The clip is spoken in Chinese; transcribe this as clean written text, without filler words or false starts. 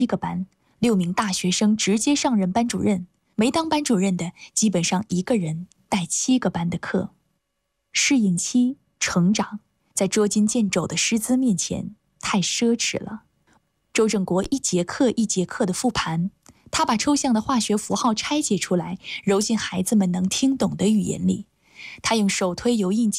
个班，6名大学生直接上任班主任，没当班主任的基本上一个人带7个班的课。适应期、成长，在捉襟见肘的师资面前太奢侈了。周正国一节课一节课的复盘，他把抽象的化学符号拆解出来，揉进孩子们能听懂的语言里。他用手推油印机